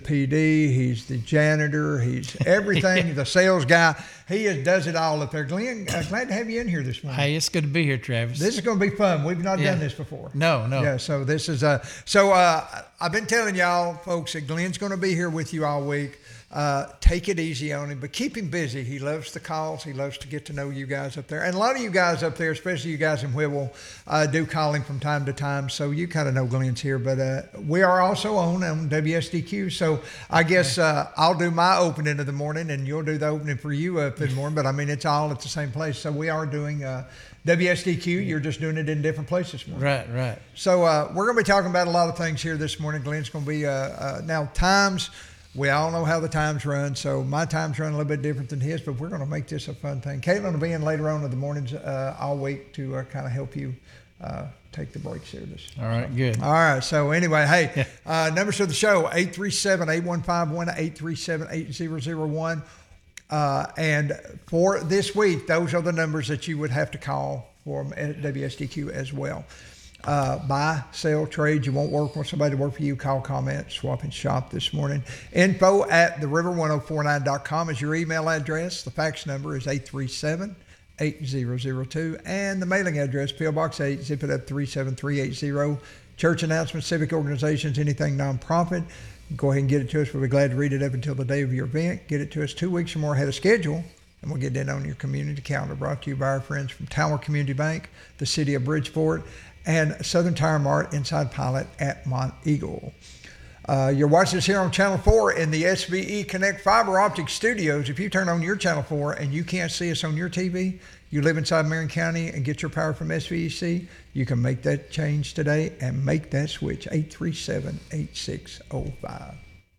PD. He's the janitor. He's everything. The sales guy. He does it all up there. Glenn, glad to have you in here this morning. Hey, it's good to be here, Travis. This is going to be fun. We've not done this before. No. Yeah, so this is I've been telling y'all folks that Glenn's going to be here with you all week. Take it easy on him, but keep him busy. He loves the calls. He loves to get to know you guys up there. And a lot of you guys up there, especially you guys in Whitwell, do call him from time to time. So you kind of know Glenn's here. But we are also on WSDQ. So I guess I'll do my opening of the morning and you'll do the opening for you up in the morning. But I mean, it's all at the same place. So we are doing WSDQ. You're just doing it in different places. Right. So we're going to be talking about a lot of things here this morning. Glenn's going to be now times. We all know how the times run, so my times run a little bit different than his, but we're going to make this a fun thing. Caitlin will be in later on in the mornings all week to kind of help you take the breaks here. All right, good. All right, so anyway, hey, numbers of the show, 837-8151, 837-8001. And for this week, those are the numbers that you would have to call for at WSDQ as well. Buy, sell, trade. You won't work with somebody to work for you. Call, comment, swap, and shop this morning. Info at theriver1049.com is your email address. The fax number is 837-8002. And the mailing address, P.O. Box 8, zip it up 37380. Church announcements, civic organizations, anything nonprofit. Go ahead and get it to us. We'll be glad to read it up until the day of your event. Get it to us 2 weeks or more ahead of schedule. And we'll get that on your community calendar. Brought to you by our friends from Tower Community Bank, the city of Bridgeport, and Southern Tire Mart inside Pilot at Mont Eagle. You're watching us here on Channel 4 in the SVE Connect Fiber Optic Studios. If you turn on your Channel 4 and you can't see us on your TV, you live inside Marion County and get your power from SVEC, you can make that change today and make that switch, 837-8605.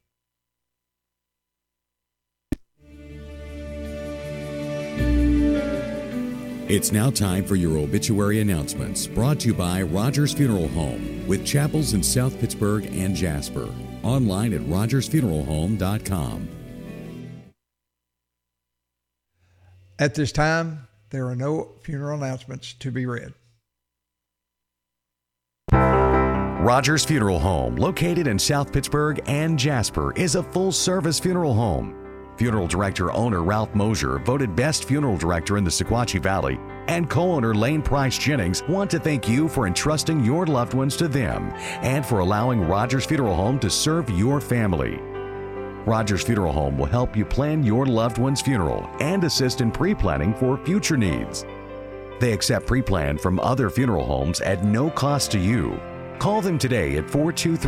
It's now time for your obituary announcements, brought to you by Rogers Funeral Home, with chapels in South Pittsburgh and Jasper. Online at rogersfuneralhome.com. At this time, there are no funeral announcements to be read. Rogers Funeral Home, located in South Pittsburgh and Jasper, is a full-service funeral home. Funeral director owner Ralph Mosier, voted best funeral director in the Sequatchie Valley, and co-owner Lane Price Jennings want to thank you for entrusting your loved ones to them and for allowing Rogers Funeral Home to serve your family. Rogers Funeral Home will help you plan your loved one's funeral and assist in pre-planning for future needs. They accept pre-plan from other funeral homes at no cost to you. Call them today at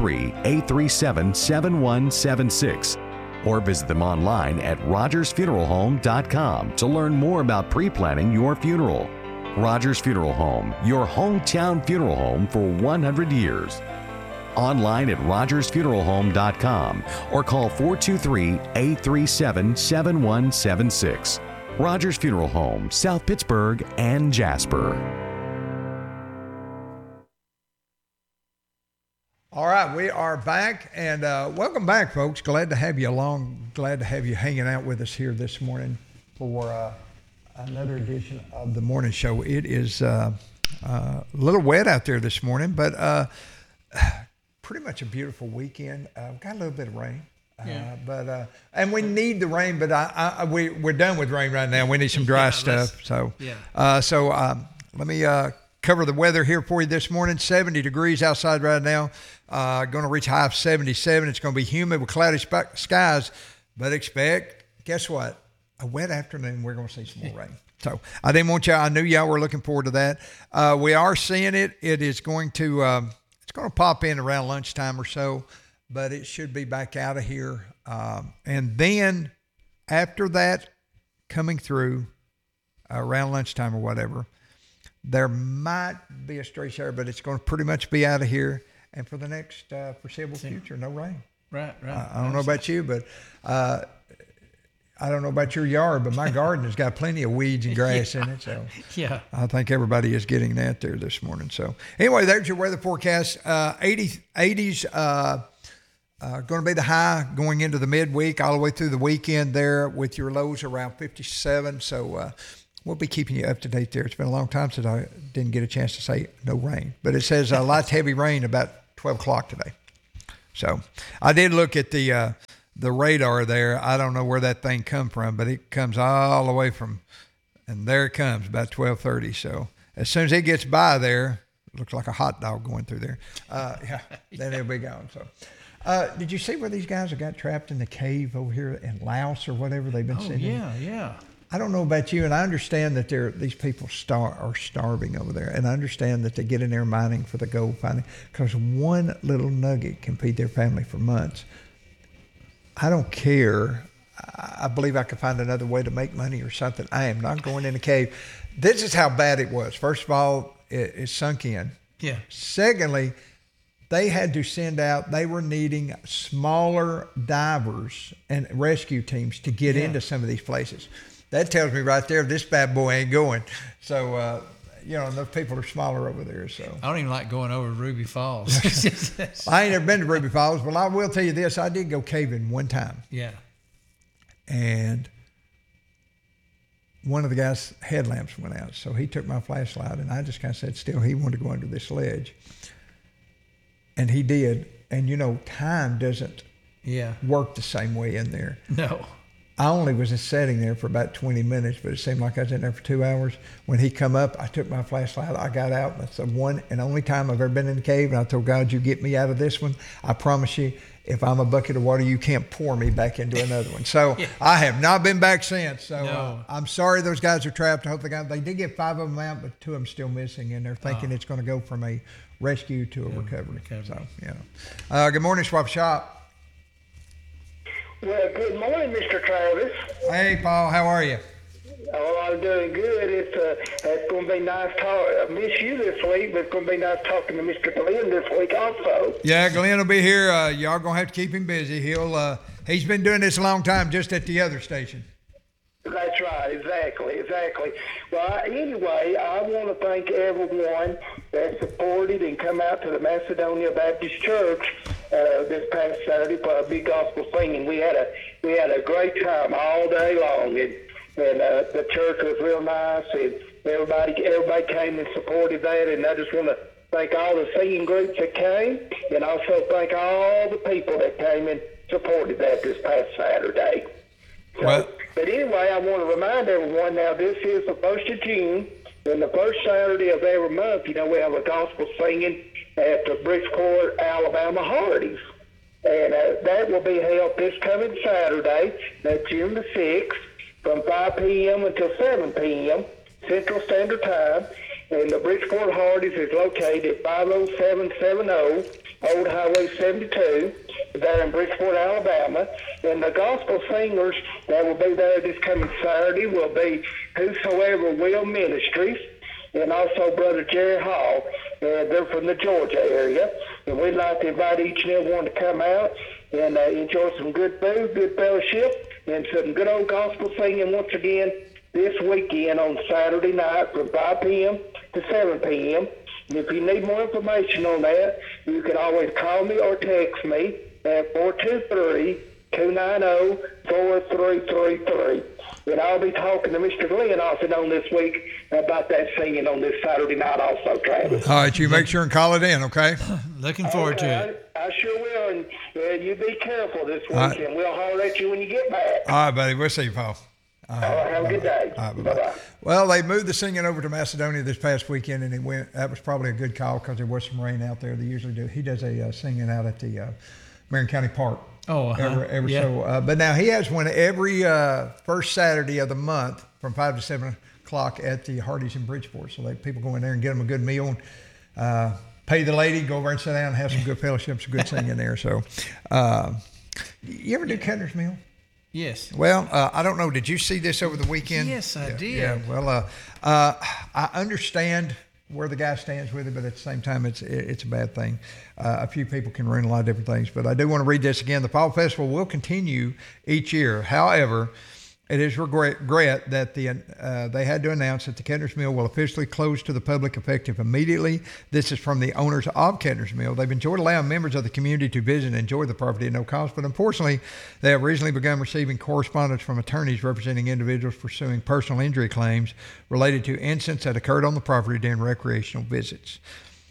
423-837-7176. or visit them online at rogersfuneralhome.com to learn more about pre-planning your funeral. Rogers Funeral Home, your hometown funeral home for 100 years. Online at rogersfuneralhome.com or call 423-837-7176. Rogers Funeral Home, South Pittsburgh and Jasper. All right, we are back, and welcome back, folks. Glad to have you along. Glad to have you hanging out with us here this morning for another edition of the morning show. It is a little wet out there this morning, but pretty much a beautiful weekend. Got a little bit of rain, and we need the rain, but we're done with rain right now. We need some dry stuff. So let me cover the weather here for you this morning. 70 degrees outside right now. Going to reach high of 77. It's going to be humid with cloudy skies, but expect, guess what? A wet afternoon. We're going to see some more rain. So I didn't want y'all. I knew y'all were looking forward to that. We are seeing it. It is going to it's going to pop in around lunchtime or so, but it should be back out of here. And then after that, coming through around lunchtime or whatever, there might be a stray shower, but it's going to pretty much be out of here. And for the next foreseeable future, no rain. Right. I don't know about you, but I don't know about your yard, but my garden has got plenty of weeds and grass in it. So I think everybody is getting that there this morning. So anyway, there's your weather forecast. 80s going to be the high going into the midweek all the way through the weekend there, with your lows around 57. So we'll be keeping you up to date there. It's been a long time since I didn't get a chance to say no rain, but it says light to heavy rain about 12 o'clock today. So I did look at the the radar there. I don't know where that thing come from, but it comes all the way from, and there it comes about 12:30. So as soon as it gets by there, it looks like a hot dog going through there. Then it'll be gone. So. Did you see where these guys have got trapped in the cave over here in Laos or whatever they've been sending? Yeah. I don't know about you, and I understand that these people are starving over there, and I understand that they get in there mining for the gold finding, because one little nugget can feed their family for months. I don't care. I believe I could find another way to make money or something. I am not going in a cave. This is how bad it was. First of all, it sunk in. Yeah. Secondly, they had to send out, they were needing smaller divers and rescue teams to get into some of these places. That tells me right there, this bad boy ain't going. So, those people are smaller over there. So I don't even like going over Ruby Falls. I ain't never been to Ruby Falls, but I will tell you this. I did go caving one time. Yeah. And one of the guys' headlamps went out. So he took my flashlight, and I just kind of sat still. He wanted to go under this ledge. And he did. And, time doesn't work the same way in there. No. I only was just sitting there for about 20 minutes, but it seemed like I was in there for 2 hours. When he come up, I took my flashlight, I got out, and that's the one and only time I've ever been in the cave, and I told God, you get me out of this one. I promise you, if I'm a bucket of water, you can't pour me back into another one. So I have not been back since. So I'm sorry those guys are trapped. I hope they did get 5 of them out, but 2 of them still missing, and they're thinking it's going to go from a rescue to a recovery. So, good morning, Swap Shop. Well, good morning, Mr. Travis. Hey, Paul, how are you? Oh, I'm doing good. It's going to be nice I miss you this week, but it's going to be nice talking to Mr. Glenn this week also. Yeah, Glenn will be here. Y'all going to have to keep him busy. He's been doing this a long time just at the other station. That's right, exactly. Well, anyway, I want to thank everyone that supported and come out to the Macedonia Baptist Church this past Saturday for a big gospel singing. We had a great time all day long, and the church was real nice, and everybody came and supported that. And I just want to thank all the singing groups that came, and also thank all the people that came and supported that this past Saturday. But anyway, I want to remind everyone now, this is the 1st of June, and the first Saturday of every month, we have a gospel singing at the Bridgeport, Alabama Hardee's. And that will be held this coming Saturday, June the 6th, from 5 p.m. until 7 p.m. Central Standard Time. And the Bridgeport Hardee's is located at 50770 Old Highway 72, there in Bridgeport, Alabama. And the gospel singers that will be there this coming Saturday will be Whosoever Will Ministries, and also Brother Jerry Hall. They're from the Georgia area. And we'd like to invite each and every one to come out and enjoy some good food, good fellowship, and some good old gospel singing once again this weekend on Saturday night from 5 p.m. to 7 p.m. And if you need more information on that, you can always call me or text me at 423-290-4333. And I'll be talking to Mr. Glenn also on this week about that singing on this Saturday night also, Travis. All right, you make sure and call it in, okay? Looking forward to it. I sure will, and you be careful this weekend. We'll holler at you when you get back. All right, buddy. We'll see you, Paul. All right, have a good day. All right, bye-bye. Well, they moved the singing over to Macedonia this past weekend, and that was probably a good call because there was some rain out there. They usually do. He does a singing out at the Marion County Park. Oh, So. But now he has one every first Saturday of the month from 5 to 7 o'clock at the Hardee's in Bridgeport. So people go in there and get them a good meal and pay the lady, go over and sit down and have some good fellowship, some good singing there. So you ever do Cutler's Mill? Yes. Well, I don't know. Did you see this over the weekend? Yes, I did. Yeah. Well, I understand where the guy stands with it, but at the same time, it's a bad thing. A few people can ruin a lot of different things, but I do want to read this again. The Fall Festival will continue each year. However, it is regret that they had to announce that the Kettner's Mill will officially close to the public effective immediately. This is from the owners of Kettner's Mill. They've enjoyed allowing members of the community to visit and enjoy the property at no cost, but unfortunately, they have recently begun receiving correspondence from attorneys representing individuals pursuing personal injury claims related to incidents that occurred on the property during recreational visits.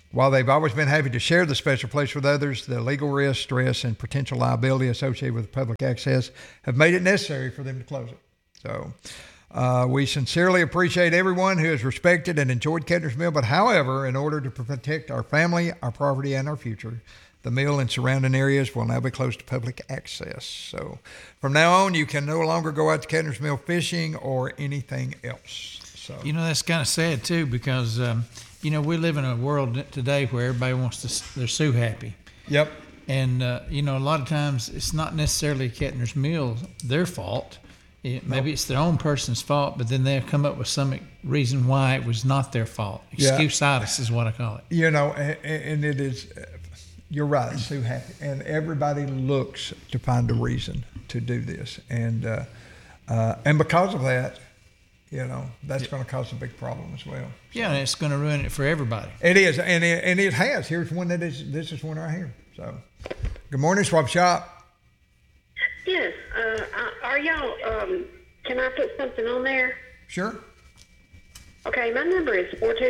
While they've always been happy to share the special place with others, the legal risk, stress, and potential liability associated with public access have made it necessary for them to close it. So we sincerely appreciate everyone who has respected and enjoyed Kettner's Mill, but however, in order to protect our family, our property, and our future, the mill and surrounding areas will now be closed to public access. So from now on, you can no longer go out to Kettner's Mill fishing or anything else. So That's kind of sad too, because we live in a world today where everybody wants they're so happy. Yep. And a lot of times it's not necessarily Kettner's Mill their fault. Maybe it's their own person's fault, but then they'll come up with some reason why it was not their fault. Excuse-itis is what I call it. And it is. You're right. It's too happy, and everybody looks to find a reason to do this, and because of that, that's going to cause a big problem as well. Yeah, and it's going to ruin it for everybody. It is, and it has. Here's one that is. This is one right here. So, good morning, Swap Shop. Yes. Are y'all? Can I put something on there? Sure. Okay, my number is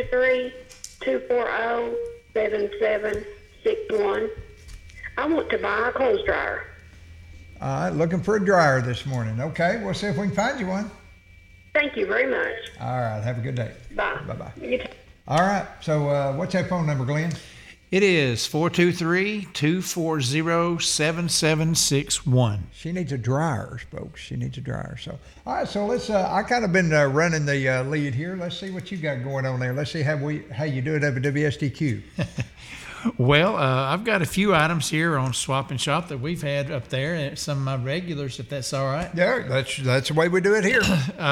423-240-7761. I want to buy a clothes dryer. All right, looking for a dryer this morning. Okay, we'll see if we can find you one. Thank you very much. All right, have a good day. Bye. Bye-bye. You too. All right, so what's that phone number, Glenn? It is 423-240-7761. She needs a dryer, folks. She needs a dryer. So, all right. So let's. I kind of been running the lead here. Let's see what you got going on there. Let's see how you do it over WSDQ. Well, I've got a few items here on Swap and Shop that we've had up there, and some of my regulars, if that's all right. Yeah, that's the way we do it here.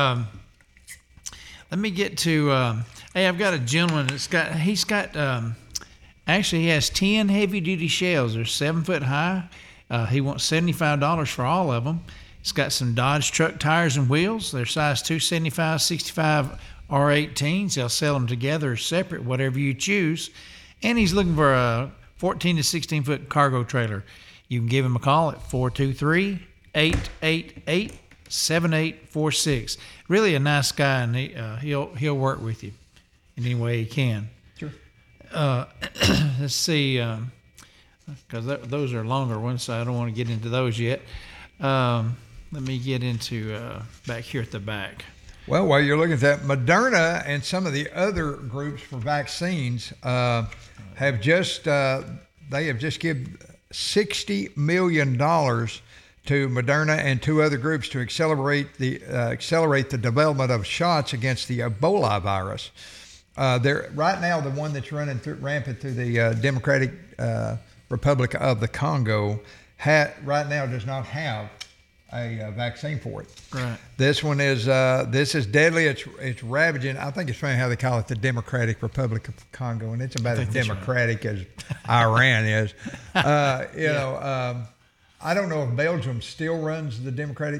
Let me get to. Hey, I've got a gentleman that's got. Actually, he has 10 heavy-duty shells. They're 7 foot high. He wants $75 for all of them. He's got some Dodge truck tires and wheels. They're size 275, 65, or 18s. They'll sell them together or separate, whatever you choose. And he's looking for a 14 to 16-foot cargo trailer. You can give him a call at 423-888-7846. Really a nice guy, and he'll work with you in any way he can. Sure. Let's see, because those are longer ones, so I don't want to get into those yet. Let me get into back here at the back. Well, while you're looking at that, Moderna and some of the other groups for vaccines have just given $60 million to Moderna and two other groups to accelerate the development of shots against the Ebola virus. They're right now the one that's running rampant through the Democratic Republic of the Congo right now does not have a vaccine for it. Right. This one is deadly. It's ravaging. I think it's funny how they call it the Democratic Republic of Congo, and it's about as democratic as Iran is. I don't know if Belgium still runs the Democratic.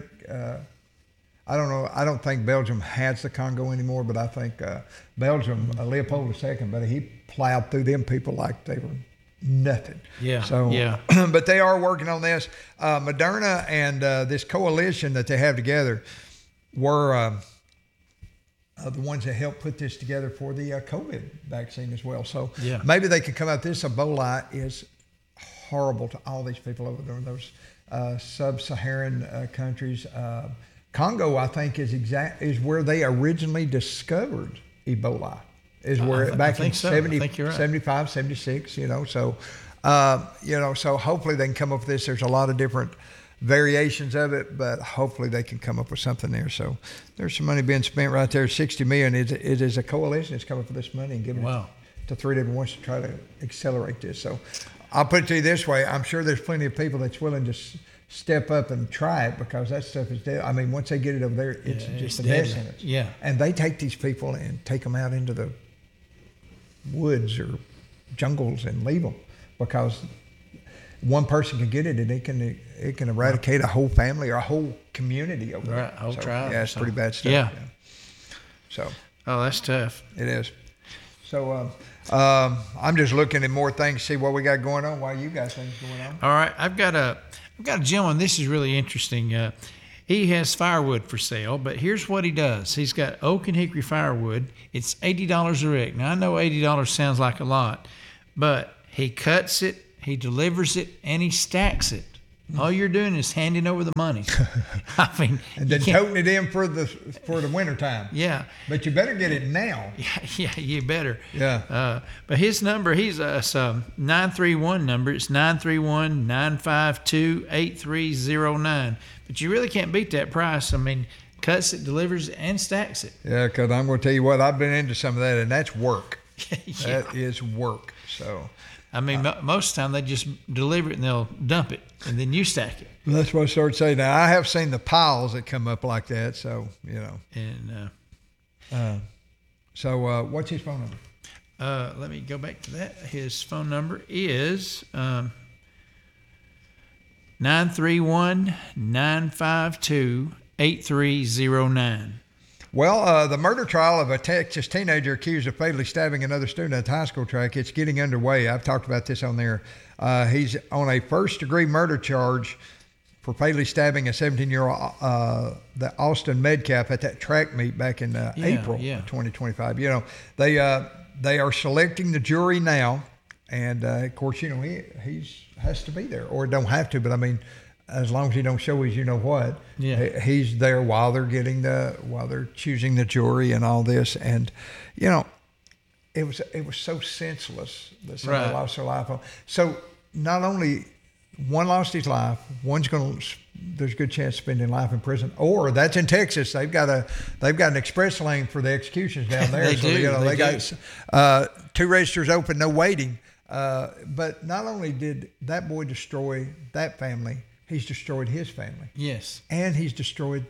I don't know. I don't think Belgium has the Congo anymore, but I think Belgium, Leopold II, but he plowed through them people like they were nothing. Yeah. So, yeah. But they are working on this. Moderna and this coalition that they have together were the ones that helped put this together for the COVID vaccine as well. So maybe they could come out. This Ebola is horrible to all these people over there in those sub-Saharan countries. Congo, I think, is where they originally discovered Ebola. Back in 75, 76, so hopefully they can come up with this. There's a lot of different variations of it, but hopefully they can come up with something there. So there's some money being spent right there. $60 million. It is a coalition that's come up with this money and giving it to three different ones to try to accelerate this. So I'll put it to you this way. I'm sure there's plenty of people that's willing to step up and try it, because that stuff is dead. I mean, once they get it over there, it's just a death sentence. Yeah. And they take these people and take them out into the woods or jungles and leave them, because one person can get it and it can eradicate a whole family or a whole community over there. Right, whole tribe. Yeah, it's pretty bad stuff. Yeah. So. Oh, that's tough. It is. So I'm just looking at more things, see what we got going on while you got things going on. All right, I've got a gentleman. This is really interesting. He has firewood for sale, but here's what he does. He's got oak and hickory firewood. It's $80 a rick. Now, I know $80 sounds like a lot, but he cuts it, he delivers it, and he stacks it. All you're doing is handing over the money. I mean, and then toting it in for the winter time. Yeah. But you better get it now. Yeah, you better. Yeah. But his number, it's a 931 number. It's 931-952-8309. But you really can't beat that price. I mean, cuts it, delivers it, and stacks it. Yeah, because I'm going to tell you what, I've been into some of that, and that's work. Yeah. That is work. So, I mean, most of the time they just deliver it and they'll dump it, and then you stack it. that's what I started saying. Now, I have seen the piles that come up like that, so, And so what's his phone number? let me go back to that. His phone number is 931-952-8309. Well, the murder trial of a Texas teenager accused of fatally stabbing another student at the high school track, it's getting underway. I've talked about this on there. He's on a first-degree murder charge for fatally stabbing a 17-year-old, the Austin Medcap at that track meet back in April of 2025. You know, they are selecting the jury now, and of course, you know, he has to be there, or don't have to, but I mean, as long as he don't show his, you know what, he's there while they're choosing the jury and all this, and you know, it was so senseless that somebody lost their life. So not only one lost his life, there's a good chance of spending life in prison, or that's in Texas. They've got an express lane for the executions down there. They so do. You know, they got 2 registers open, no waiting. But not only did that boy destroy that family, he's destroyed his family. Yes. And he's destroyed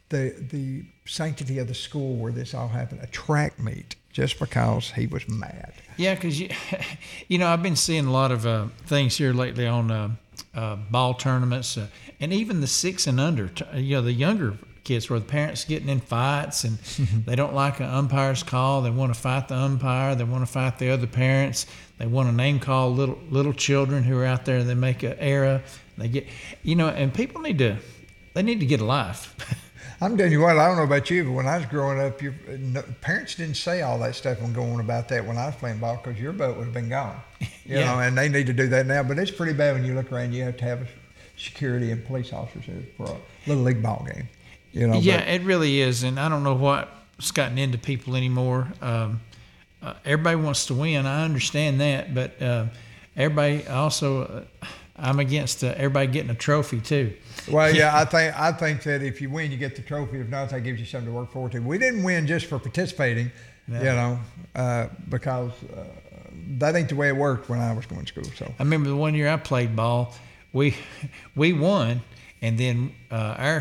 the sanctity of the school where this all happened, a track meet, just because he was mad. Yeah, because you know, I've been seeing a lot of things here lately on ball tournaments, and even the 6 and under. You know, the younger kids where the parents getting in fights and they don't like an umpire's call. They want to fight the umpire. They want to fight the other parents. They want to name call little children who are out there. They make an error. They get, you know, and people need to get a life. I'm telling you what, I don't know about you, but when I was growing up, parents didn't say all that stuff and go on about that when I was playing ball, because your boat would have been gone. You know, and they need to do that now. But it's pretty bad when you look around. You have to have security and police officers there for a little league ball game. You know. Yeah, it really is, and I don't know what's gotten into people anymore. Everybody wants to win. I understand that, but everybody also. I'm against everybody getting a trophy too. Well, yeah, I think that if you win, you get the trophy. If not, that gives you something to work forward to. We didn't win just for participating, you know, because that ain't the way it worked when I was going to school. So I remember the one year I played ball, we won, and then our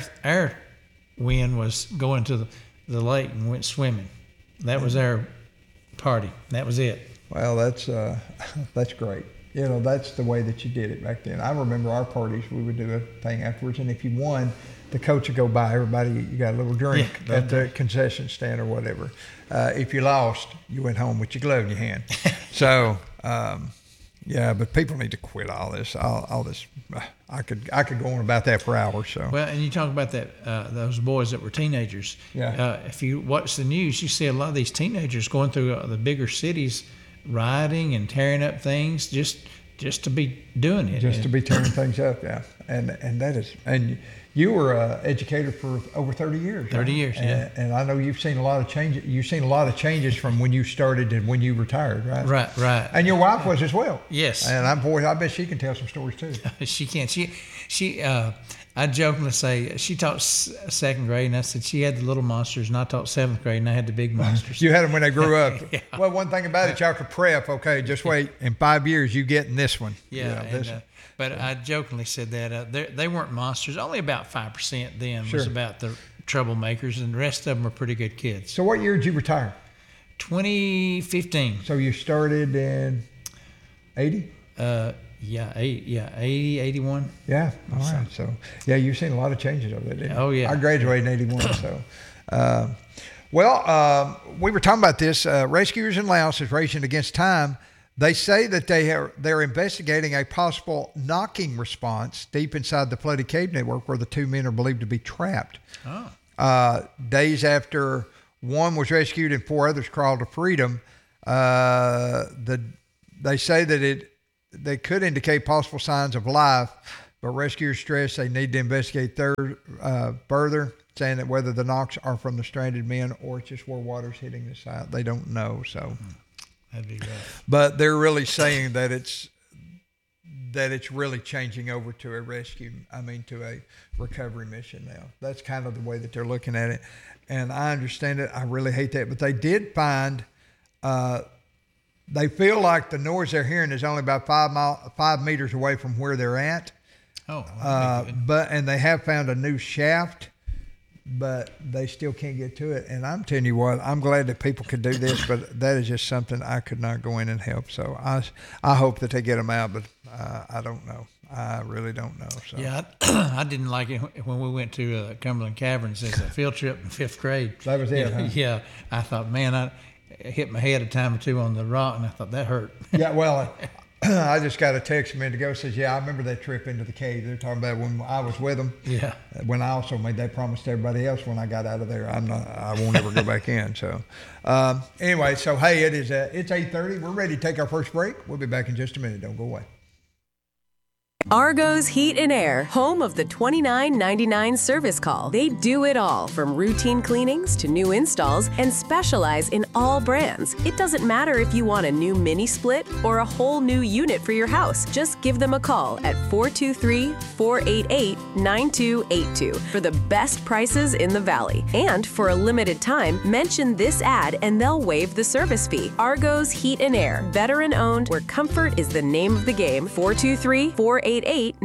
win was going to the lake and went swimming. That was our party. That was it. Well, that's great. You know, that's the way that you did it back then. I remember our parties, we would do a thing afterwards, and if you won, the coach would go by everybody, you got a little drink at the concession stand or whatever. If you lost, you went home with your glove in your hand. So, yeah, but people need to quit all this. All this, I could go on about that for hours. So. Well, and you talk about that those boys that were teenagers. Yeah. If you watch the news, you see a lot of these teenagers going through the bigger cities, rioting and tearing up things just to be doing it. Just to be tearing things up, yeah. And that is, and you were an educator for over 30 years. 30 years, yeah. And I know you've seen a lot of changes. You've seen a lot of changes from when you started and when you retired, right? Right. And your wife was as well. Yes. And I bet she can tell some stories too. She can. She I jokingly say she taught 2nd grade, and I said she had the little monsters, and I taught 7th grade, and I had the big monsters. You had them when they grew up. Yeah. Well, one thing about it, y'all could prep. Okay, just wait. In 5 years, you getting this one. Yeah. But I jokingly said that they weren't monsters. Only about 5% then was about the troublemakers, and the rest of them were pretty good kids. So what year did you retire? 2015. So you started in 80? 80, 81. Yeah, all right. So, yeah, you've seen a lot of changes over there, didn't you? Oh, yeah. I graduated in 81, so. We were talking about this. Rescuers in Laos is racing against time. They say that they're investigating a possible knocking response deep inside the flooded cave network where the 2 men are believed to be trapped. Oh. Days after one was rescued and 4 others crawled to freedom, They say that they could indicate possible signs of life, but rescuers stress they need to investigate further, saying that whether the knocks are from the stranded men or it's just where water's hitting the site, they don't know. So that'd be rough. But they're really saying that it's really changing over to a to a recovery mission now. That's kind of the way that they're looking at it. And I understand it. I really hate that. But they did find, they feel like the noise they're hearing is only about 5 meters away from where they're at. Oh, and they have found a new shaft, but they still can't get to it. And I'm telling you what, I'm glad that people could do this, but that is just something I could not go in and help. So I hope that they get them out, but I don't know. I really don't know. So. Yeah, I didn't like it when we went to Cumberland Caverns as a field trip in 5th grade. That was it, huh? Yeah, I thought, man, I hit my head a time or two on the rock, and I thought that hurt. Yeah, well, I just got a text a minute ago that says, yeah, I remember that trip into the cave. They're talking about when I was with them. Yeah. When I also made that promise to everybody else when I got out of there, I won't ever go back in. So anyway, so hey, it's 8:30. We're ready to take our first break. We'll be back in just a minute. Don't go away. Argo's Heat and Air, home of the $29.99 service call. They do it all, from routine cleanings to new installs, and specialize in all brands. It doesn't matter if you want a new mini split or a whole new unit for your house. Just give them a call at 423-488-9282 for the best prices in the Valley. And for a limited time, mention this ad and they'll waive the service fee. Argo's Heat and Air, veteran-owned, where comfort is the name of the game. 423-488-9282.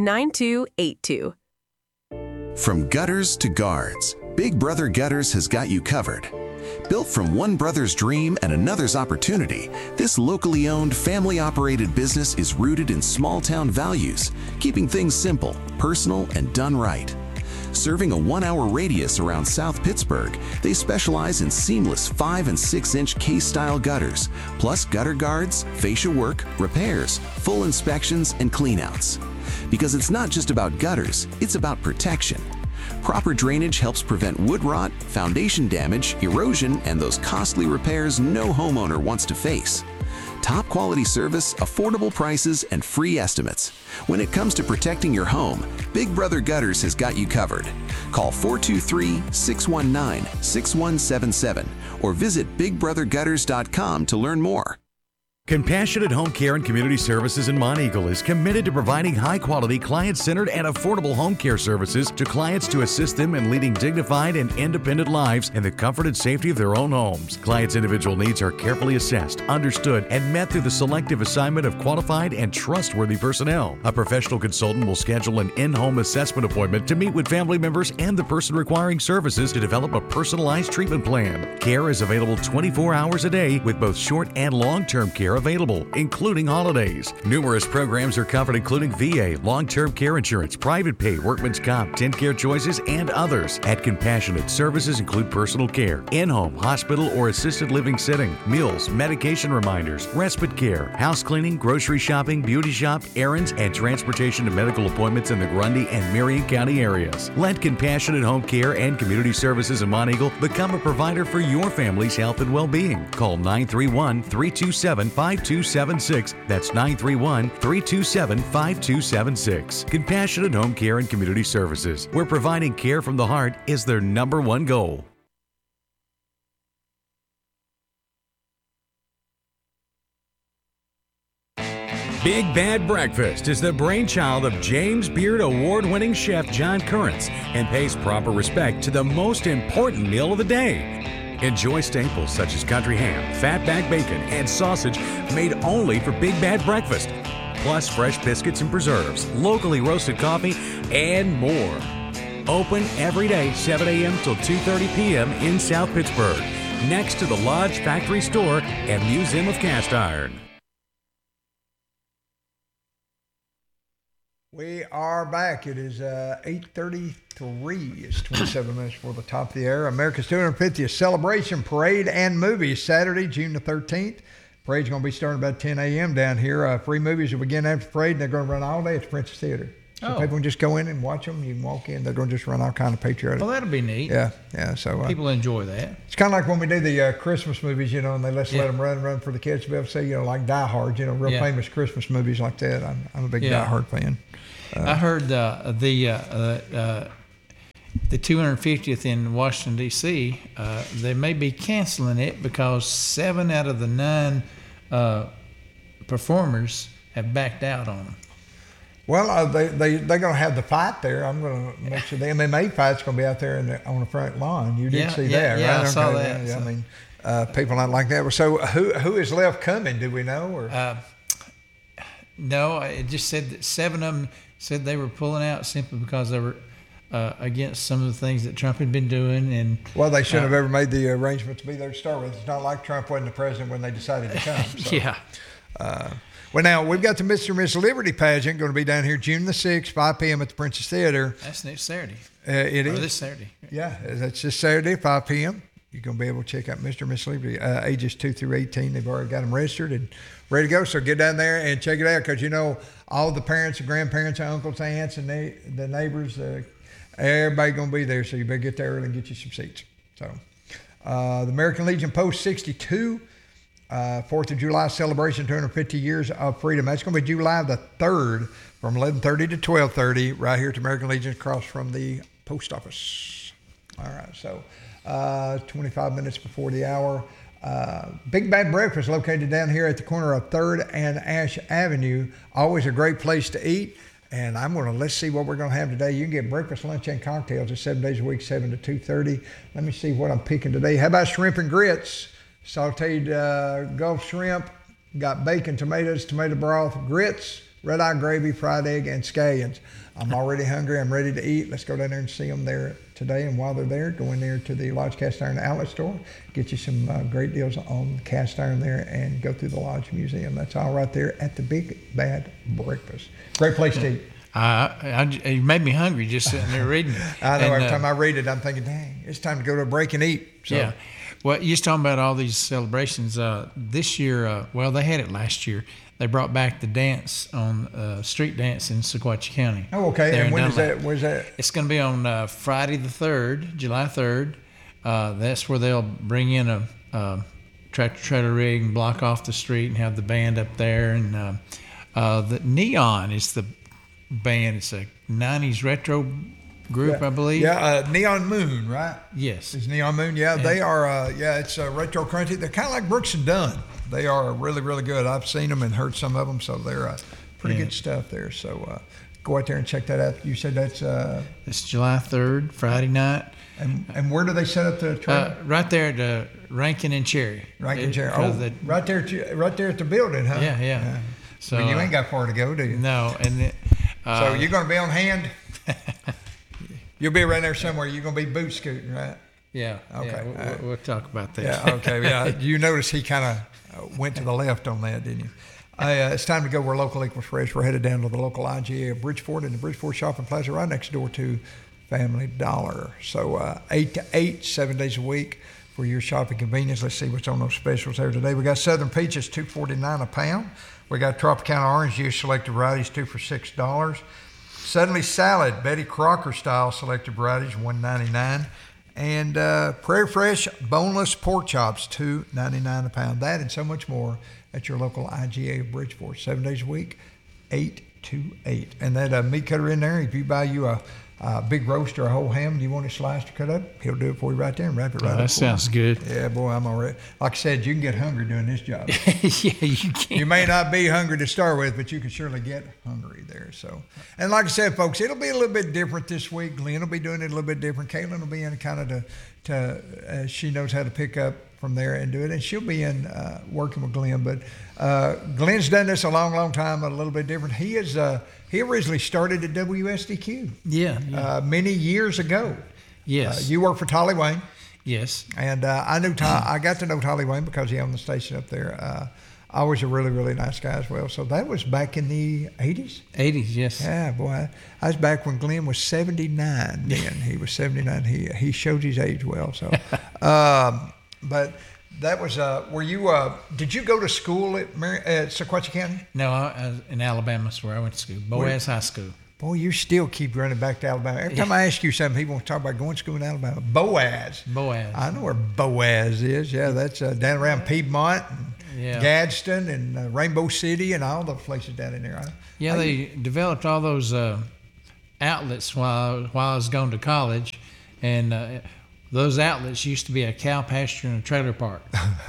From gutters to guards, Big Brother Gutters has got you covered. Built from one brother's dream and another's opportunity, this locally owned, family-operated business is rooted in small-town values, keeping things simple, personal, and done right. Serving a 1-hour radius around South Pittsburgh, they specialize in seamless 5- and 6-inch case-style gutters, plus gutter guards, fascia work, repairs, full inspections, and cleanouts. Because it's not just about gutters, it's about protection. Proper drainage helps prevent wood rot, foundation damage, erosion, and those costly repairs no homeowner wants to face. Top quality service, affordable prices, and free estimates. When it comes to protecting your home, Big Brother Gutters has got you covered. Call 423-619-6177 or visit bigbrothergutters.com to learn more. Compassionate Home Care and Community Services in Monteagle is committed to providing high-quality, client-centered, and affordable home care services to clients to assist them in leading dignified and independent lives in the comfort and safety of their own homes. Clients' individual needs are carefully assessed, understood, and met through the selective assignment of qualified and trustworthy personnel. A professional consultant will schedule an in-home assessment appointment to meet with family members and the person requiring services to develop a personalized treatment plan. Care is available 24 hours a day with both short and long-term care available, including holidays. Numerous programs are covered, including VA, long-term care insurance, private pay, workman's comp, TennCare choices, and others. At Compassionate, services include personal care, in-home, hospital, or assisted living setting, meals, medication reminders, respite care, house cleaning, grocery shopping, beauty shop, errands, and transportation to medical appointments in the Grundy and Marion County areas. Let Compassionate Home Care and Community Services in Monteagle become a provider for your family's health and well-being. Call 931-327-5276. That's 931-327-5276. Compassionate Home Care and Community Services, where providing care from the heart is their #1 goal. Big Bad Breakfast is the brainchild of James Beard Award-winning chef John Currents and pays proper respect to the most important meal of the day. Enjoy staples such as country ham, fatback bacon, and sausage made only for Big Bad Breakfast, plus fresh biscuits and preserves, locally roasted coffee, and more. Open every day, 7 a.m. till 2:30 p.m. in South Pittsburgh, next to the Lodge Factory Store and Museum of Cast Iron. We are back. It is 8:33. It's 27 minutes before the top of the hour. America's 250th Celebration Parade and Movies, Saturday, June the 13th. Parade's going to be starting about 10 a.m. down here. Free movies will begin after the parade, and they're going to run all day at the Princess Theater. So people can just go in and watch them. You can walk in. They're going to just run all kind of patriotic. Well, that'll be neat. Yeah. So people enjoy that. It's kind of like when we do the Christmas movies, and they let them run for the kids to be able to see, like Die Hard, real famous Christmas movies like that. I'm a big Die Hard fan. I heard the 250th in Washington, D.C., they may be canceling it because 7 out of the 9 performers have backed out on them. Well, they're going to have the fight there. I'm going to make sure the MMA fight's going to be out there on the front lawn. You did see that, right? Yeah, I saw that. Yeah, I mean, people not like that. So who is left coming? Do we know? Or? No, it just said that 7 of them said they were pulling out simply because they were against some of the things that Trump had been doing. And well, they shouldn't have ever made the arrangements to be there to start with. It's not like Trump wasn't the president when they decided to come. So. Yeah. Well, now, we've got the Mr. and Miss Liberty pageant going to be down here June the 6th, 5 p.m. at the Princess Theater. That's next Saturday. It is. This Saturday. Yeah, that's this Saturday, 5 p.m. You're going to be able to check out Mr. and Miss Liberty, ages 2 through 18. They've already got them registered and ready to go. So get down there and check it out because, all the parents and grandparents and uncles, aunts, and the neighbors, everybody going to be there. So you better get there early and get you some seats. So the American Legion Post 62. 4th of July celebration, 250 years of freedom. That's going to be July the 3rd from 11:30 to 12:30 right here at American Legion across from the post office. All right, so 25 minutes before the hour. Big Bad Breakfast located down here at the corner of 3rd and Ash Avenue. Always a great place to eat. And let's see what we're going to have today. You can get breakfast, lunch, and cocktails. It's 7 days a week, 7 to 2:30. Let me see what I'm picking today. How about shrimp and grits? Sauteed Gulf shrimp, got bacon, tomatoes, tomato broth, grits, red-eye gravy, fried egg, and scallions. I'm already hungry. I'm ready to eat. Let's go down there and see them there today. And while they're there, go in there to the Lodge Cast Iron Outlet Store, get you some great deals on cast iron there, and go through the Lodge Museum. That's all right there at the Big Bad Breakfast. Great place to eat. You made me hungry just sitting there reading it. I know. Every time I read it, I'm thinking, dang, it's time to go to a break and eat. So. Yeah. Well, you're talking about all these celebrations. This year, they had it last year. They brought back the dance on street dance in Sequatchie County. Oh, okay. And when is that? Where's that? It's going to be on Friday the 3rd, July 3rd. That's where they'll bring in a tractor trailer rig and block off the street and have the band up there. And the Neon is the band. It's a 90s retro group, I believe. Yeah, Neon Moon, right? Yes. It's Neon Moon. Yeah, they are, it's retro country. They're kind of like Brooks and Dunn. They are really, really good. I've seen them and heard some of them, so they're pretty good stuff there. So go out there and check that out. You said that's... It's July 3rd, Friday night. And where do they set up the trailer? Right there at Rankin and Cherry. Rankin and Cherry. Right there at the building, huh? Yeah. So well, you ain't got far to go, do you? No. And so you're going to be on hand? You'll be around there somewhere. You're going to be boot scooting, right? Yeah. Okay. Yeah, we'll talk about that. Yeah. Okay. Yeah. You notice he kind of went to the left on that, didn't you? It's time to go where local equals fresh. We're headed down to the local IGA of Bridgeport in the Bridgeport Shopping Plaza right next door to Family Dollar. So 8 to 8, 7 days a week for your shopping convenience. Let's see what's on those specials there today. We got Southern Peaches, $2.49 a pound. We got Tropicana Orange Juice selected varieties, 2 for $6. Suddenly Salad, Betty Crocker style selected varieties, $1.99. And Prairie Fresh boneless pork chops, $2.99 a pound. That and so much more at your local IGA of Bridgeport, 7 days a week, 8 to 8. And that meat cutter in there, if you buy you a big roast or a whole ham and you want it sliced or cut up, he'll do it for you right there and wrap it right up. That sounds good. Yeah, boy, I'm all right. Like I said, you can get hungry doing this job. Yeah, you can. You may not be hungry to start with, but you can surely get hungry there. So, and like I said, folks, it'll be a little bit different this week. Glenn will be doing it a little bit different. Caitlin will be in kind of she knows how to pick up from there and do it, and she'll be in working with Glenn. But Glenn's done this a long, long time, a little bit different. He is he originally started at WSDQ. Yeah. Many years ago. Yes. You worked for Tolly Wayne. Yes. And I knew I got to know Tolly Wayne because he owned the station up there. I was a really, really nice guy as well. So that was back in the 80s? 80s, yes. Yeah, boy. I was back when Glenn was 79 then. He was 79. He showed his age well. So, but that was, were you, did you go to school at Sequatchie County? No, I was in Alabama is where I went to school. Boaz High School. Boy, you still keep running back to Alabama. Every time I ask you something, he wants to talk about going to school in Alabama. Boaz. I know where Boaz is. Yeah, that's down around Piedmont, and Gadsden, and Rainbow City, and all the places down in there. They developed all those outlets while I was going to college, and those outlets used to be a cow pasture and a trailer park.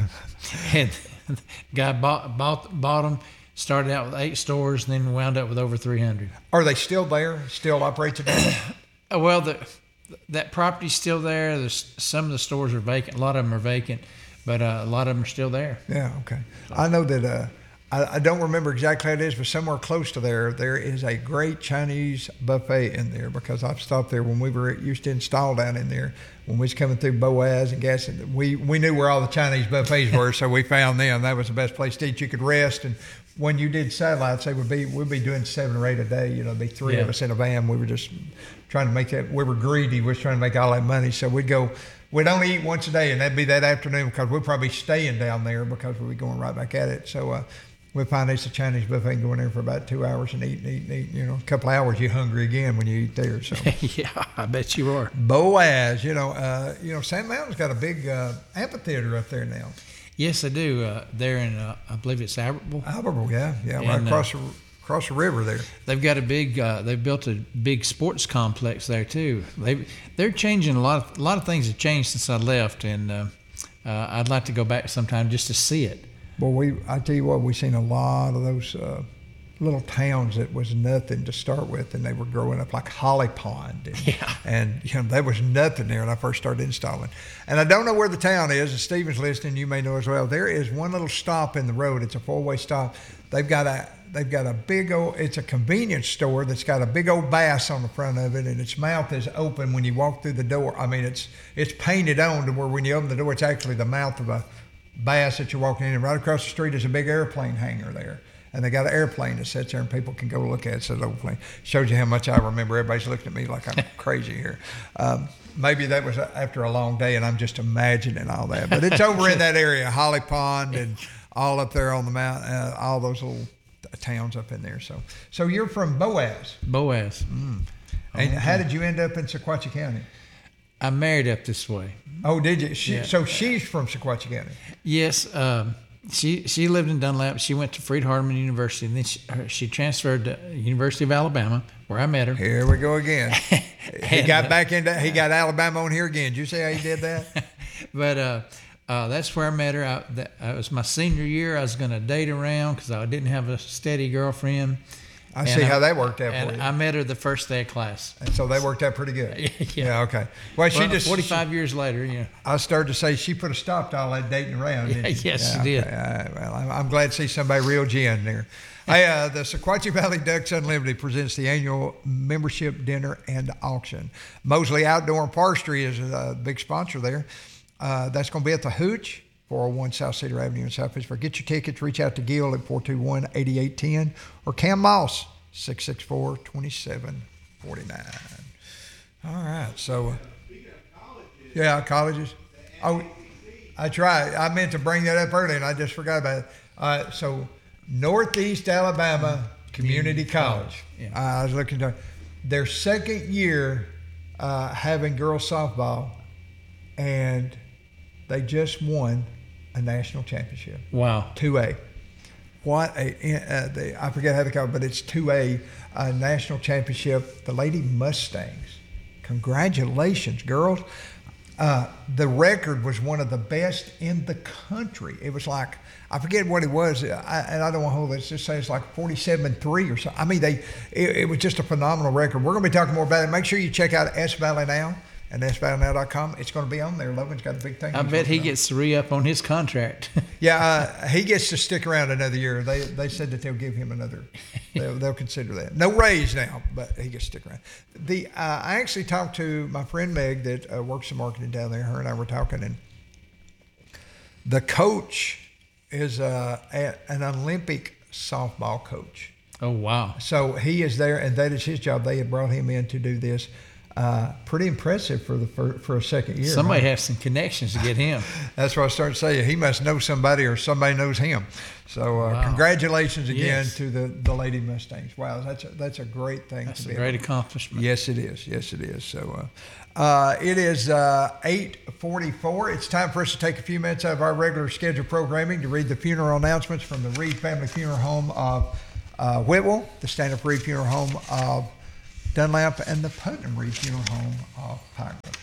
And the guy bought them. Started out with 8 stores, and then wound up with over 300. Are they still there? Still operate today? Well, that property's still there. Some of the stores are vacant. A lot of them are vacant, but a lot of them are still there. Yeah, okay. I know that I don't remember exactly how it is, but somewhere close to there is a great Chinese buffet in there, because I've stopped there when we used to install down in there. When we was coming through Boaz and Gadsden, we knew where all the Chinese buffets were, so we found them. That was the best place to eat. You could rest, and when you did satellites, we'd be doing 7 or 8 a day. There'd be 3 of us in a van. We were just trying to make that. We were greedy. We was trying to make all that money, so we'd only eat once a day, and that'd be that afternoon, because we'd probably be staying down there because we'd be going right back at it. So we'd find it's a Chinese buffet and go in there for about 2 hours and eat. A couple of hours, you're hungry again when you eat there. So yeah, I bet you are. Boaz, Sand Mountain's got a big amphitheater up there now. Yes, they do. They're in, I believe it's Albertville. Albertville, yeah, right across the river there. They've got a big. They've built a big sports complex there too. They're changing a lot of things have changed since I left, and I'd like to go back sometime just to see it. Well, I tell you what, we've seen a lot of those little towns that was nothing to start with, and they were growing up like Holly Pond. And there was nothing there when I first started installing. And I don't know where the town is, and Stephen's listening, you may know as well. There is one little stop in the road. It's a 4-way stop. They've got a big old, it's a convenience store that's got a big old bass on the front of it, and its mouth is open when you walk through the door. I mean, it's painted on to where when you open the door, it's actually the mouth of a bass that you're walking in, and right across the street is a big airplane hangar there, and they got an airplane that sits there and people can go look at it. So the old plane shows you how much I remember. Everybody's looking at me like I'm crazy here. Maybe that was after a long day and I'm just imagining all that, but it's over in that area, Holly Pond and all up there on the mountain, all those little towns up in there. So you're from Boaz. And how did you end up in Sequatchie County? I married up this way. Oh, did you? So she's from Sequatchie County. Yes. She lived in Dunlap. She went to Freed-Hardeman University, and then she transferred to University of Alabama, where I met her. Here we go again. He got Alabama on here again. Did you see how he did that? But that's where I met her. It was my senior year. I was going to date around because I didn't have a steady girlfriend. I see how that worked out for you. I met her the first day of class. And so they worked out pretty good. Yeah, okay. Well, she just 45 years later, I started to say she put a stop to all that dating around. Didn't she? Yes, she did. Well, I'm glad to see somebody real gen there. Hey, the Sequatchie Valley Ducks Unlimited presents the annual membership dinner and auction. Mosley Outdoor and Forestry is a big sponsor there. That's going to be at the Hooch, 401 South Cedar Avenue in South Pittsburgh. Get your tickets. Reach out to Gil at 421-8810 or Cam Moss, 664-2749. All right. So, colleges. Oh, that's right. I meant to bring that up earlier, and I just forgot about it. So, Northeast Alabama Community College. Yeah. I was looking at their second year having girls softball, and they just won a national championship. Wow. 2A. I forget how they call it, but it's 2A national championship. The Lady Mustangs. Congratulations, girls. The record was one of the best in the country. It was like, I forget what it was, and I don't want to hold this, just say it's like 47-3 or something. I mean, it was just a phenomenal record. We're going to be talking more about it. Make sure you check out S Valley Now and SValleyNow.com. It's going to be on there. Logan's got a big thing. I bet he gets to re-up on his contract. Yeah, he gets to stick around another year. They said that they'll give him another. They'll consider that. No raise now, but he gets to stick around. I actually talked to my friend Meg that works in marketing down there. Her and I were talking, and the coach is an Olympic softball coach. Oh, wow. So he is there, and that is his job. They had brought him in to do this. Pretty impressive for a second year. Somebody has some connections to get him. That's what I started saying. He must know somebody, or somebody knows him. So Wow. congratulations again Yes. to the Lady Mustangs. Wow, that's a great thing. That's to a be great able- accomplishment. Yes, it is. Yes, it is. So it is 8:44. It's time for us to take a few minutes out of our regular scheduled programming to read the funeral announcements from the Reed Family Funeral Home of Whitwell, the Stand-Up Reed Funeral Home of Dunlap, and the Putnam Reed Funeral Home of Pikeville.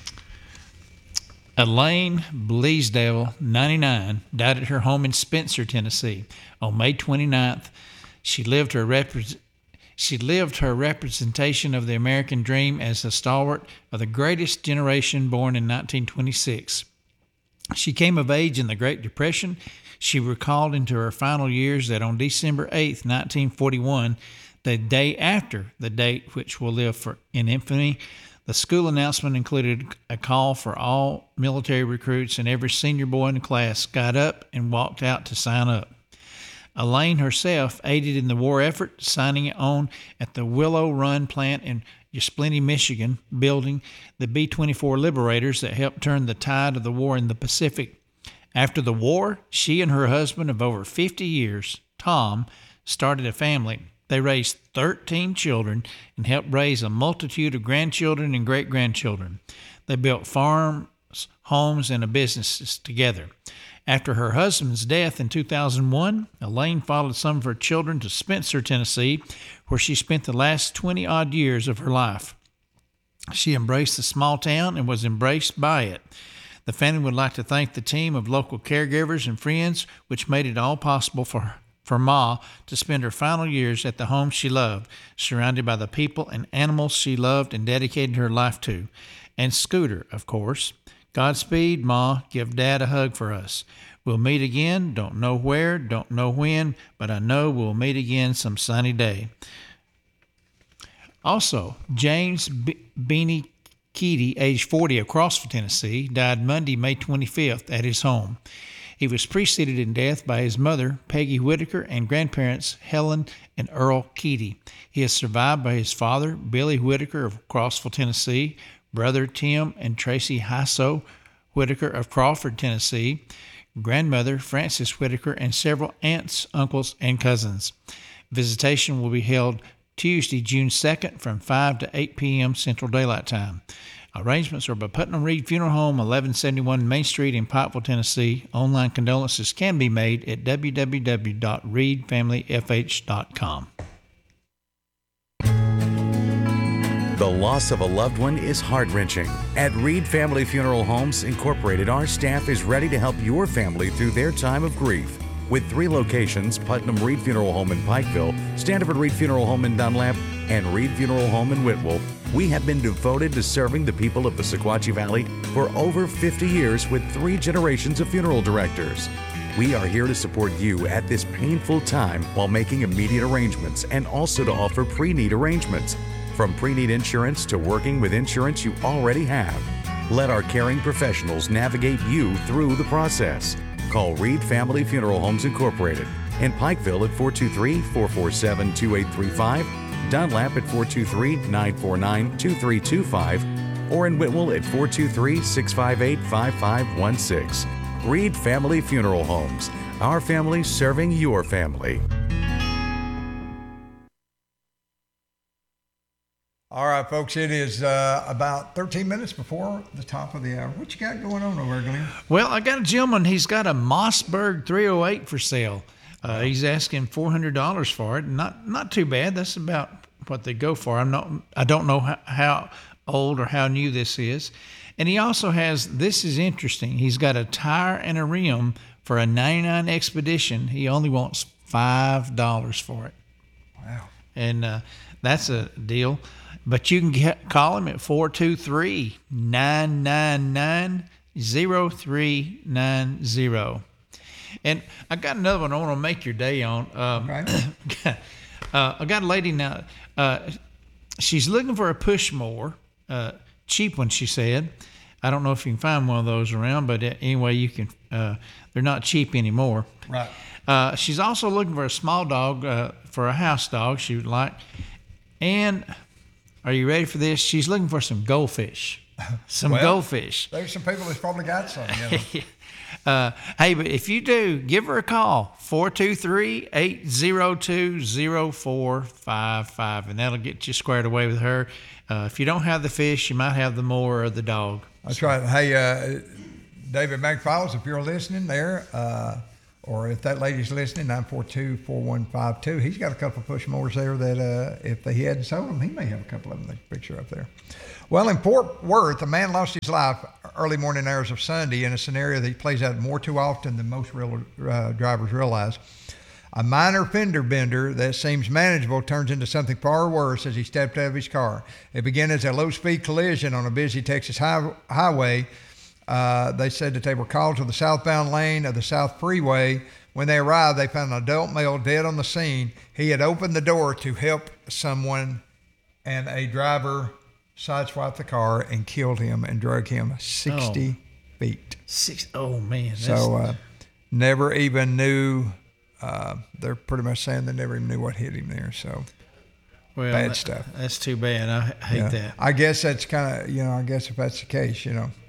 Elaine Bleasdale, 99, died at her home in Spencer, Tennessee on May 29th. She lived her representation of the American dream as a stalwart of the greatest generation born in 1926. She came of age in the Great Depression. She recalled into her final years that on December 8th, 1941, the day after the date which will live in infamy, the school announcement included a call for all military recruits, and every senior boy in the class got up and walked out to sign up. Elaine herself aided in the war effort, signing on at the Willow Run plant in Ypsilanti, Michigan, building the B-24 Liberators that helped turn the tide of the war in the Pacific. After the war, she and her husband of over 50 years, Tom, started a family. They raised 13 children and helped raise a multitude of grandchildren and great-grandchildren. They built farms, homes, and businesses together. After her husband's death in 2001, Elaine followed some of her children to Spencer, Tennessee, where she spent the last 20-odd years of her life. She embraced the small town and was embraced by it. The family would like to thank the team of local caregivers and friends, which made it all possible for Ma to spend her final years at the home she loved, surrounded by the people and animals she loved and dedicated her life to. And Scooter, of course. Godspeed, Ma. Give Dad a hug for us. We'll meet again. Don't know where, don't know when, but I know we'll meet again some sunny day. Also, James Beanie Keaty, age 40, of Crossville, Tennessee, died Monday, May 25th at his home. He was preceded in death by his mother, Peggy Whitaker, and grandparents, Helen and Earl Keaty. He is survived by his father, Billy Whitaker of Crossville, Tennessee, brother Tim and Tracy Hyso Whitaker of Crawford, Tennessee, grandmother Frances Whitaker, and several aunts, uncles, and cousins. Visitation will be held Tuesday, June 2nd from 5 to 8 p.m. Central Daylight Time. Arrangements are by Putnam Reed Funeral Home, 1171 Main Street in Pikeville, Tennessee. Online condolences can be made at www.reedfamilyfh.com. The loss of a loved one is heart-wrenching. At Reed Family Funeral Homes Incorporated, our staff is ready to help your family through their time of grief. With 3 locations, Putnam Reed Funeral Home in Pikeville, Standiford Reed Funeral Home in Dunlap, and Reed Funeral Home in Whitwell, we have been devoted to serving the people of the Sequatchie Valley for over 50 years with 3 generations of funeral directors. We are here to support you at this painful time while making immediate arrangements and also to offer pre-need arrangements. From pre-need insurance to working with insurance you already have. Let our caring professionals navigate you through the process. Call Reed Family Funeral Homes Incorporated in Pikeville at 423-447-2835, Dunlap at 423-949-2325, or in Whitwell at 423-658-5516. Reed Family Funeral Homes, our family serving your family. All right, folks, it is about 13 minutes before the top of the hour. What you got going on over there, Glenn? Well, I got a gentleman. He's got a Mossberg 308 for sale. He's asking $400 for it. Not too bad. That's about what they go for. I don't know how old or how new this is. And he also has, this is interesting, he's got a tire and a rim for a 99 Expedition. He only wants $5 for it. Wow. And that's a deal. But you can call him at 423-999-0390. And I got another one I want to make your day on. Okay. I got a lady now. She's looking for a push mower, cheap one, she said. I don't know if you can find one of those around, but anyway, you can. They're not cheap anymore. Right. She's also looking for a small dog for a house dog she would like. And Are you ready for this? She's looking for some goldfish. Some Well, goldfish. There's some people that's probably got some. You know. Hey, but if you do, give her a call, 423-802-0455, and that'll get you squared away with her. If you don't have the fish, you might have the mower or the dog. That's right. Hey, David McFiles, if you're listening there, or if that lady's listening, 942-4152. He's got a couple of push mowers there that if he hadn't sold them, he may have a couple of them. There's a picture up there. Well, in Fort Worth, a man lost his life early morning hours of Sunday in a scenario that plays out more too often than most real drivers realize. A minor fender bender that seems manageable turns into something far worse as he stepped out of his car. It began as a low-speed collision on a busy Texas highway. They said that they were called to the southbound lane of the South Freeway. When they arrived, they found an adult male dead on the scene. He had opened the door to help someone, and a driver sideswiped the car and killed him and drug him 60 feet. Oh, man. So never even knew. They're pretty much saying they never even knew what hit him there. So bad stuff. That's too bad. I hate that. I guess that's kind of, I guess if that's the case,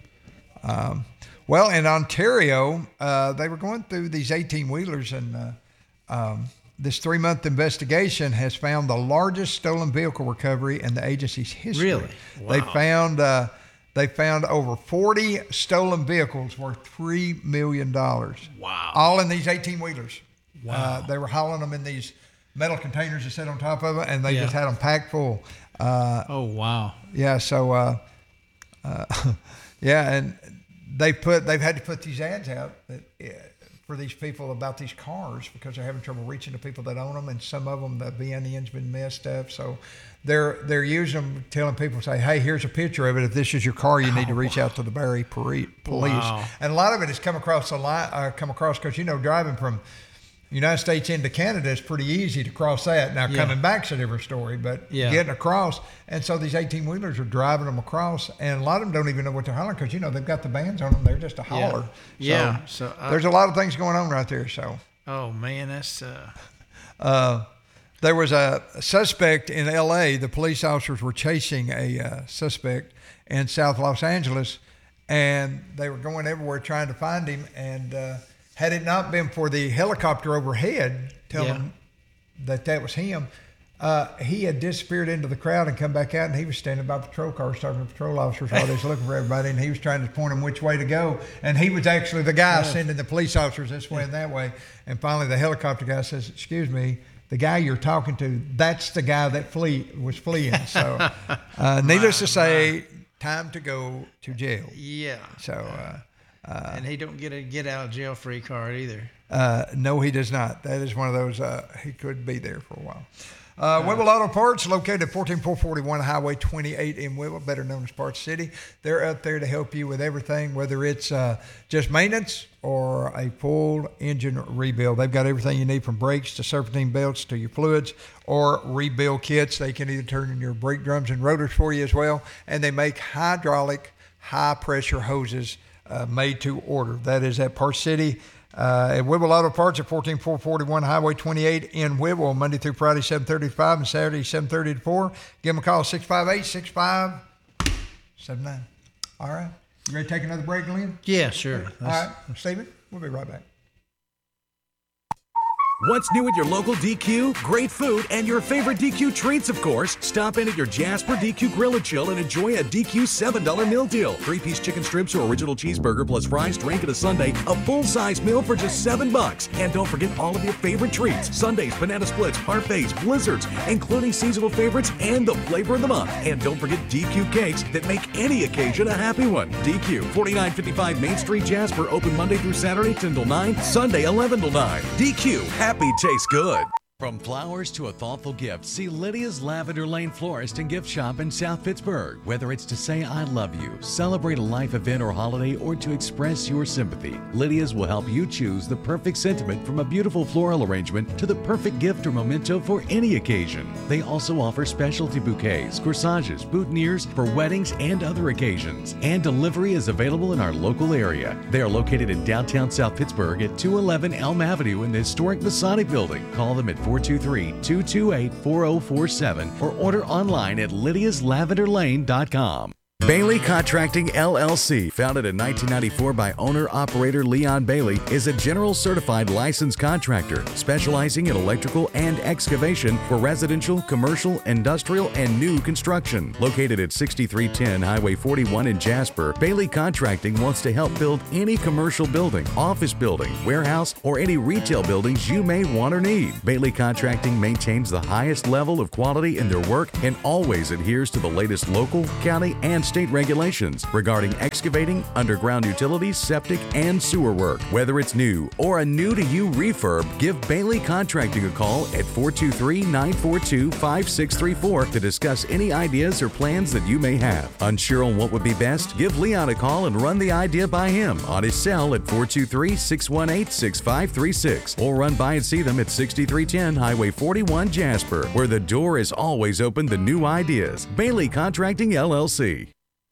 well, in Ontario, they were going through these 18-wheelers, and this 3-month investigation has found the largest stolen vehicle recovery in the agency's history. Really? Wow. They found over 40 stolen vehicles worth $3 million. Wow. All in these 18-wheelers. Wow. They were hauling them in these metal containers that sit on top of it, and they just had them packed full. Oh, wow. Yeah, so, and they've had to put these ads out for these people about these cars because they're having trouble reaching the people that own them, and some of them, the VIN's been messed up. So they're using them, telling people, say, hey, here's a picture of it. If this is your car, you need to reach out to the Barrie Police. Wow. And a lot of it has come across because, driving from United States into Canada is pretty easy to cross that. Now, coming back's a different story, but getting across. And so these 18-wheelers are driving them across, and a lot of them don't even know what they're hollering because, they've got the bands on them. They're just a holler. Yeah. So there's a lot of things going on right there. So. Oh, man, that's... There was a suspect in L.A. The police officers were chasing a suspect in South Los Angeles, and they were going everywhere trying to find him, and had it not been for the helicopter overhead telling that was him, he had disappeared into the crowd and come back out, and he was standing by patrol cars talking to patrol officers while they was looking for everybody, and he was trying to point them which way to go. And he was actually the guy sending the police officers this way and that way. And finally, the helicopter guy says, excuse me, the guy you're talking to, that's the guy that was fleeing. So needless to say, time to go to jail. Yeah. So... and he don't get a get-out-of-jail free card either. No, he does not. That is one of those, he could be there for a while. Whipple Auto Parts, located at 14441 Highway 28 in Whipple, better known as Parts City. They're out there to help you with everything, whether it's just maintenance or a full engine rebuild. They've got everything you need from brakes to serpentine belts to your fluids or rebuild kits. They can either turn in your brake drums and rotors for you as well. And they make hydraulic, high-pressure hoses made to order. That is at Parts City. At Whipple Auto Parts at 14441 Highway 28 in Whipple, Monday through Friday, 7:30 to 5, and Saturday, 7:30 to 4. Give them a call, 658-6579. All right. You ready to take another break, Glenn? Yeah, sure. All right. Stephen, we'll be right back. What's new at your local DQ? Great food and your favorite DQ treats, of course. Stop in at your Jasper DQ Grill and Chill and enjoy a DQ $7 meal deal. 3-piece chicken strips or original cheeseburger plus fries, drink, and a sundae. A full-size meal for just $7. And don't forget all of your favorite treats. Sundaes, banana splits, parfaits, blizzards, including seasonal favorites and the flavor of the month. And don't forget DQ cakes that make any occasion a happy one. DQ, 4955 Main Street, Jasper, open Monday through Saturday, 10 till 9, Sunday, 11 till 9. DQ, happy tastes good. From flowers to a thoughtful gift, see Lydia's Lavender Lane Florist and Gift Shop in South Pittsburgh. Whether it's to say I love you, celebrate a life event or holiday, or to express your sympathy, Lydia's will help you choose the perfect sentiment from a beautiful floral arrangement to the perfect gift or memento for any occasion. They also offer specialty bouquets, corsages, boutonnieres for weddings and other occasions. And delivery is available in our local area. They are located in downtown South Pittsburgh at 211 Elm Avenue in the historic Masonic Building. Call them at 423-228-4047 or order online at lydiaslavenderlane.com. Bailey Contracting LLC, founded in 1994 by owner-operator Leon Bailey, is a general certified licensed contractor specializing in electrical and excavation for residential, commercial, industrial, and new construction. Located at 6310 Highway 41 in Jasper, Bailey Contracting wants to help build any commercial building, office building, warehouse, or any retail buildings you may want or need. Bailey Contracting maintains the highest level of quality in their work and always adheres to the latest local, county, and state regulations regarding excavating, underground utilities, septic, and sewer work. Whether it's new or a new-to-you refurb, give Bailey Contracting a call at 423-942-5634 to discuss any ideas or plans that you may have. Unsure on what would be best? Give Leon a call and run the idea by him on his cell at 423-618-6536 or run by and see them at 6310 Highway 41 Jasper, where the door is always open to new ideas. Bailey Contracting LLC.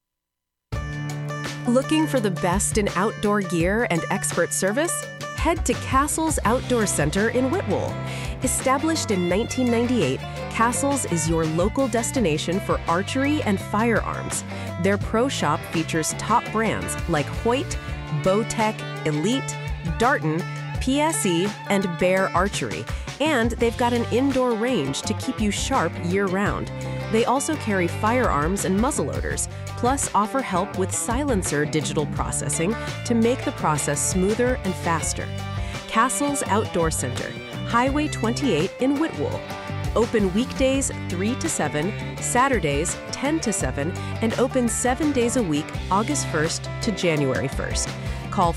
Looking for the best in outdoor gear and expert service? Head to Castles Outdoor Center in Whitwell. Established in 1998, Castles is your local destination for archery and firearms. Their pro shop features top brands like Hoyt, Bowtech, Elite, Darton, PSE, and Bear Archery. And they've got an indoor range to keep you sharp year-round. They also carry firearms and muzzleloaders, plus offer help with silencer digital processing to make the process smoother and faster. Castles Outdoor Center, Highway 28 in Whitwell. Open weekdays 3 to 7, Saturdays 10 to 7, and open 7 days a week, August 1st to January 1st. Call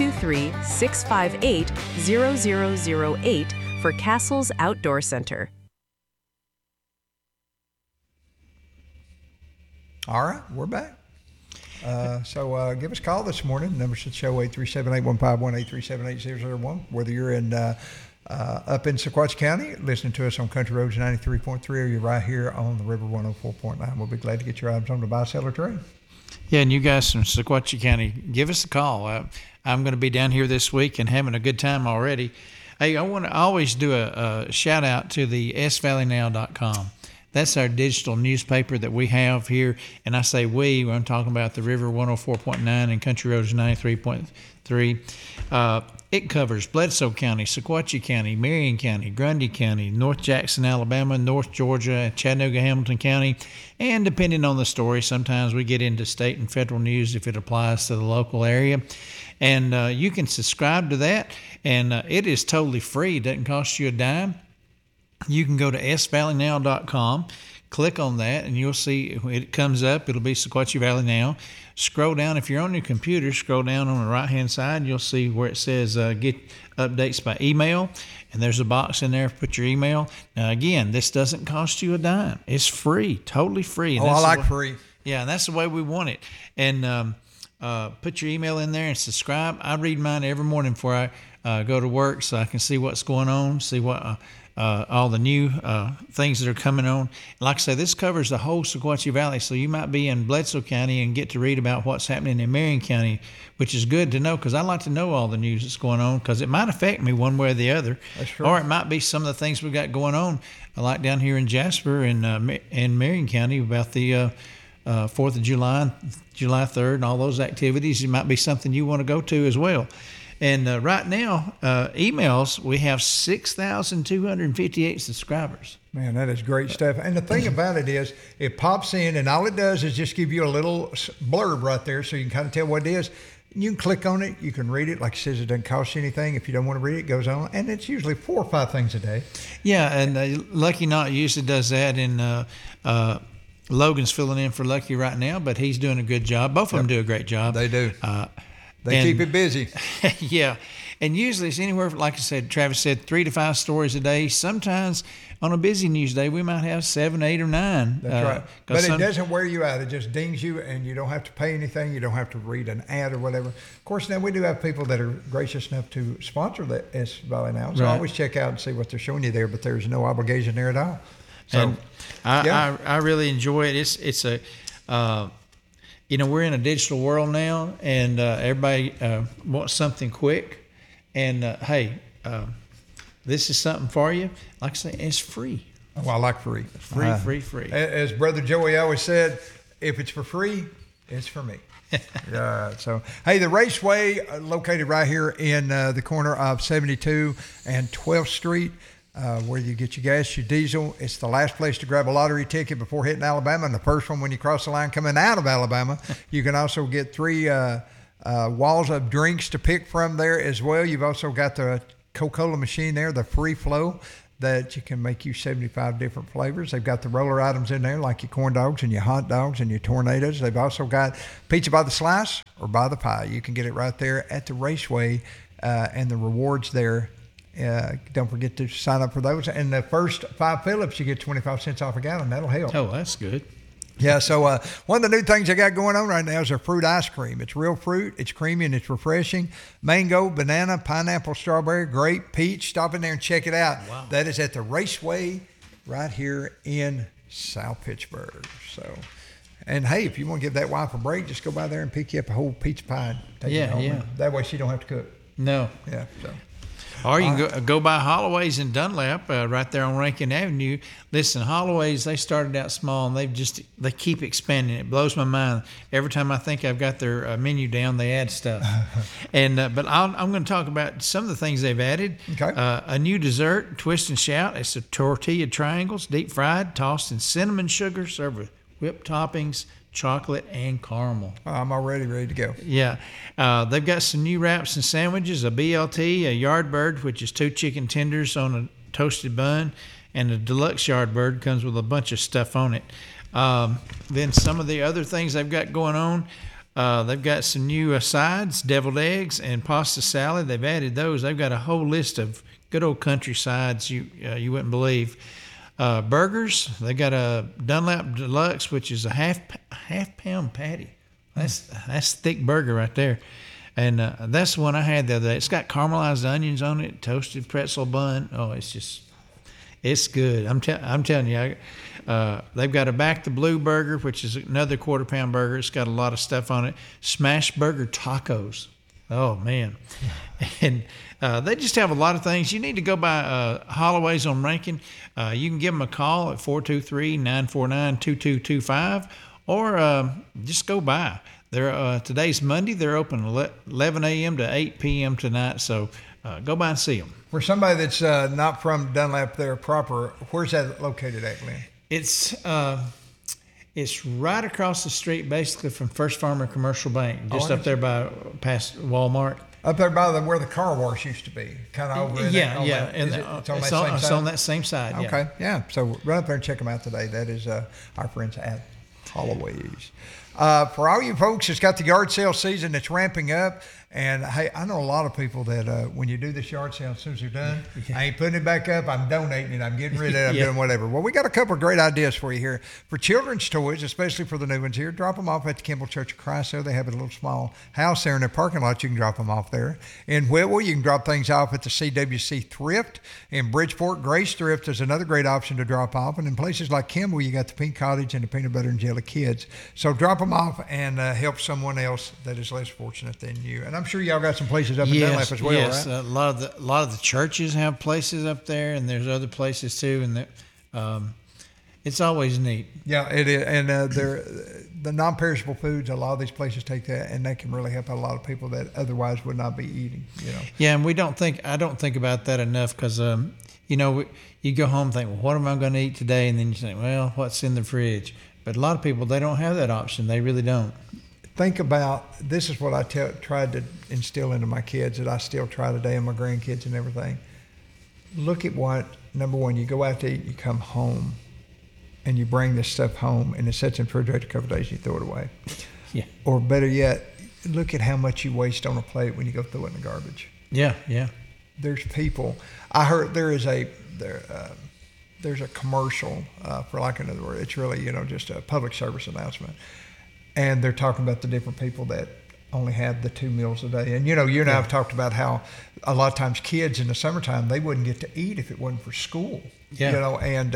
423-658-0008 for Castles Outdoor Center. All right, we're back. So give us a call this morning. Number should show 837-815-1, 837-8001. Whether you're in up in Sequatchie County, listening to us on Country Roads 93.3, or you're right here on the River 104.9, we'll be glad to get your items on the buy, sell, or trade. Yeah, and you guys from Sequatchie County, give us a call. I'm going to be down here this week and having a good time already. Hey, I want to always do a shout out to the svalleynow.com. That's our digital newspaper that we have here. And I say we, when I'm talking about the River 104.9 and Country Roads 93.3. It covers Bledsoe County, Sequatchie County, Marion County, Grundy County, North Jackson, Alabama, North Georgia, Chattanooga, Hamilton County. And depending on the story, sometimes we get into state and federal news if it applies to the local area. And you can subscribe to that. And it is totally free. It doesn't cost you a dime. You can go to svalleynow.com, click on that, and you'll see it comes up. It'll be Sequatchie Valley Now. Scroll down. If you're on your computer, scroll down on the right-hand side. You'll see where it says get updates by email, and there's a box in there. Put your email. Now, again, this doesn't cost you a dime. It's free, totally free. And I like free. Yeah, and that's the way we want it. And put your email in there and subscribe. I read mine every morning before I go to work so I can see what's going on, see what all the new things that are coming on. Like I say, this covers the whole Sequatchie Valley, so you might be in Bledsoe County and get to read about what's happening in Marion County, which is good to know because I like to know all the news that's going on because it might affect me one way or the other. That's true. Or it might be some of the things we've got going on, like down here in Jasper and Marion County about the 4th of July, July 3rd, and all those activities. It might be something you want to go to as well. And right now, emails, we have 6,258 subscribers. Man, that is great stuff. And the thing about it is, it pops in, and all it does is just give you a little blurb right there so you can kind of tell what it is. You can click on it. You can read it. Like it says, it doesn't cost you anything. If you don't want to read it, it goes on. And it's usually 4 or 5 things a day. Yeah, and Lucky Not usually does that in Logan's filling in for Lucky right now, but he's doing a good job. Both of them do a great job. They do. They keep it busy. Yeah. And usually it's anywhere, like I said, Travis said, 3 to 5 stories a day. Sometimes on a busy news day, we might have 7, 8, or 9. That's right. But it doesn't wear you out. It just dings you, and you don't have to pay anything. You don't have to read an ad or whatever. Of course, now we do have people that are gracious enough to sponsor the S Valley Now. So always check out and see what they're showing you there, but there's no obligation there at all. So and I really enjoy it. It's a we're in a digital world now, and everybody wants something quick. And this is something for you. Like I say, it's free. Oh, I like free. Free. As Brother Joey always said, if it's for free, it's for me. So, hey, the Raceway, located right here in the corner of 72 and 12th Street, where you get your gas, your diesel. It's the last place to grab a lottery ticket before hitting Alabama, and the first one when you cross the line coming out of Alabama. You can also get 3 walls of drinks to pick from there as well. You've also got the Coca-Cola machine there, the Free Flow, that you can make you 75 different flavors. They've got the roller items in there like your corn dogs and your hot dogs and your tornadoes. They've also got pizza by the slice or by the pie. You can get it right there at the Raceway, and the rewards there. Don't forget to sign up for those. And the first 5 fill-ups, you get 25 cents off a gallon. That'll help. Oh, that's good. Yeah, so one of the new things I got going on right now is their fruit ice cream. It's real fruit, it's creamy, and it's refreshing. Mango, banana, pineapple, strawberry, grape, peach. Stop in there and check it out. Wow. That is at the Raceway right here in South Pittsburgh. So, and hey, if you want to give that wife a break, just go by there and pick you up a whole pizza pie and take it home. That way she don't have to cook. No. Yeah, so. Or you can go by Holloway's in Dunlap, right there on Rankin Avenue. Listen, Holloway's, they started out small, and they keep expanding. It blows my mind. Every time I think I've got their menu down, they add stuff. And but I'm going to talk about some of the things they've added. Okay. A new dessert, Twist and Shout. It's a tortilla triangles, deep fried, tossed in cinnamon sugar, served with whipped toppings, chocolate, and caramel. I'm already ready to go. Yeah. They've got some new wraps and sandwiches, a BLT, a Yardbird, which is 2 chicken tenders on a toasted bun, and a deluxe Yardbird comes with a bunch of stuff on it. Then some of the other things they've got going on, they've got some new sides, deviled eggs, and pasta salad. They've added those. They've got a whole list of good old country sides you wouldn't believe. Burgers, they got a Dunlap Deluxe, which is a half pound patty. That's thick burger right there, and that's the one I had the other day. It's got caramelized onions on it, toasted pretzel bun. Oh, it's good. I'm telling you. They've got a Back the Blue burger, which is another quarter pound burger. It's got a lot of stuff on it. Smash burger tacos. Oh man, and they just have a lot of things. You need to go by Holloway's on Rankin. You can give them a call at 423-949-2225, or just go by. They're today's Monday. They're open 11 a.m. to 8 p.m. tonight. So go by and see them. For somebody that's not from Dunlap there proper, where's that located at, Glenn? It's right across the street, basically from First Farmer Commercial Bank, just up there by past Walmart. Up there by where the car wash used to be, kind of over in that. It's on that same side. Okay, yeah. So run up there and check them out today. That is our friends at Holloway's. For all you folks, it's got the yard sale season. It's ramping up. And, hey, I know a lot of people that when you do this yard sale, as soon as you're done, I ain't putting it back up. I'm donating it. I'm getting rid of it. I'm doing whatever. Well, we got a couple of great ideas for you here. For children's toys, especially for the new ones here, drop them off at the Kimball Church of Christ. There they have a little small house there in their parking lot. You can drop them off there. In Whitwell, you can drop things off at the CWC Thrift. In Bridgeport, Grace Thrift is another great option to drop off. And in places like Kimball, you got the Pink Cottage and the Peanut Butter and Jelly Kids. So drop them off and help someone else that is less fortunate than you. And I'm sure y'all got some places up in Dunlap as well, yes. right? A lot of the churches have places up there, and there's other places too, and it's always neat. Yeah, it is. And the non-perishable foods, a lot of these places take that, and that can really help out a lot of people that otherwise would not be eating. Yeah, and I don't think about that enough because you go home and think, well, what am I going to eat today? And then you think, well, what's in the fridge? But a lot of people, they don't have that option. They really don't. Think about, this is what I tried to instill into my kids that I still try today and my grandkids and everything. Look at what, number one, you go out to eat, you come home, and you bring this stuff home, and it sits in the refrigerator a couple of days, you throw it away. Yeah. Or better yet, look at how much you waste on a plate when you go throw it in the garbage. Yeah. There's people, I heard there's a commercial, for lack of another word, it's really, just a public service announcement. And they're talking about the different people that only have the 2 meals a day. And, you and I have talked about how a lot of times kids in the summertime, they wouldn't get to eat if it wasn't for school. Yeah. And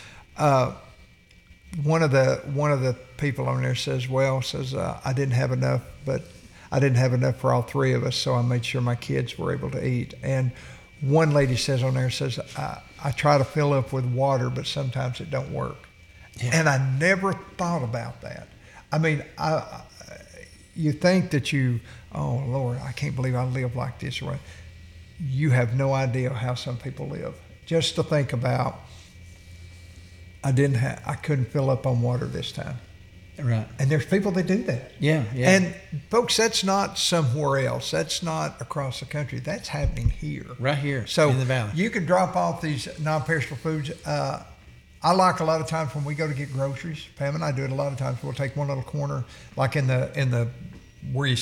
one of the people on there says, I didn't have enough, but I didn't have enough for all 3 of us, so I made sure my kids were able to eat. And one lady says on there, says, I try to fill up with water, but sometimes it don't work. Yeah. And I never thought about that. I mean, you think that oh Lord, I can't believe I live like this. Right? You have no idea how some people live. Just to think about, I couldn't fill up on water this time. Right. And there's people that do that. Yeah, yeah. And folks, that's not somewhere else. That's not across the country. That's happening here. Right here, so in the valley. You can drop off these non-perishable foods. I like a lot of times when we go to get groceries, Pam and I do it a lot of times, we'll take one little corner, like in the where you